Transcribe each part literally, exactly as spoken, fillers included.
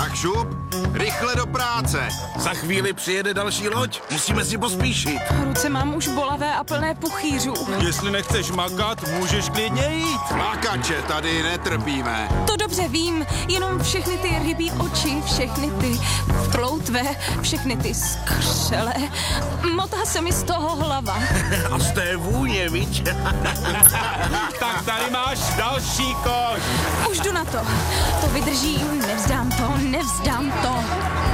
Tak šup, rychle do práce. Za chvíli přijede další loď, musíme si pospíšit. Ruce mám už bolavé a plné puchýřů. Jestli nechceš makat, můžeš klidně jít. Makače tady netrpíme. To dobře vím, jenom všechny ty rybí oči, všechny ty ploutve, všechny ty skřele. Motá se mi z toho hlava. A z té vůně, viď? Tak tady máš další koš. Už jdu na to. To vydržím, nevzdám to, nevzdám to.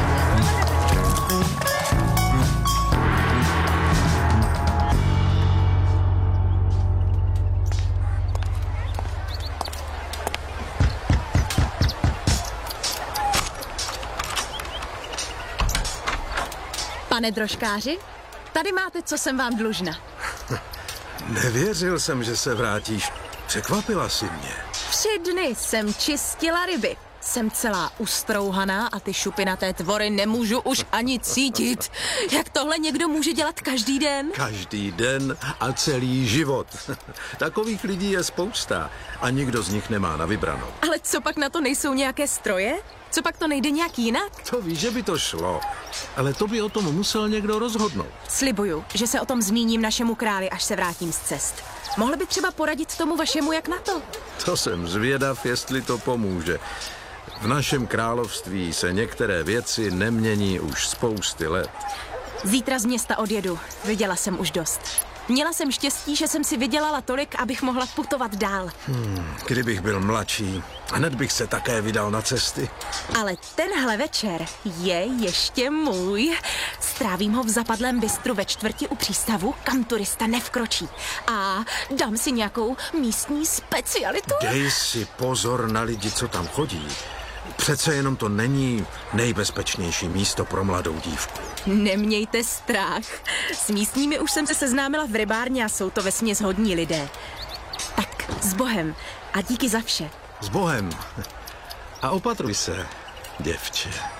Pane drožkáři, tady máte, co jsem vám dlužna. Nevěřil jsem, že se vrátíš. Překvapila si mě. Tři dny jsem čistila ryby. Jsem celá ustrouhaná a ty šupinaté tvory nemůžu už ani cítit. Jak tohle někdo může dělat každý den? Každý den a celý život. Takových lidí je spousta a nikdo z nich nemá na vybranou. Ale co pak na to nejsou nějaké stroje? Co pak to nejde nějak jinak? To víš, že by to šlo, ale to by o tom musel někdo rozhodnout. Slibuju, že se o tom zmíním našemu králi, až se vrátím z cest. Mohl by třeba poradit tomu vašemu, jak na to? To jsem zvědav, jestli to pomůže. V našem království se některé věci nemění už spousty let. Zítra z města odjedu. Viděla jsem už dost. Měla jsem štěstí, že jsem si vydělala tolik, abych mohla putovat dál. Hmm, kdybych byl mladší, hned bych se také vydal na cesty. Ale tenhle večer je ještě můj. Strávím ho v zapadlém bistru ve čtvrti u přístavu, kam turista nevkročí. A dám si nějakou místní specialitu. Dej si pozor na lidi, co tam chodí. Přece jenom to není nejbezpečnější místo pro mladou dívku. Nemějte strach. S místními už jsem se seznámila v rybárně a jsou to vesměs hodní lidé. Tak, s Bohem a díky za vše. S Bohem. A opatruj se, děvče.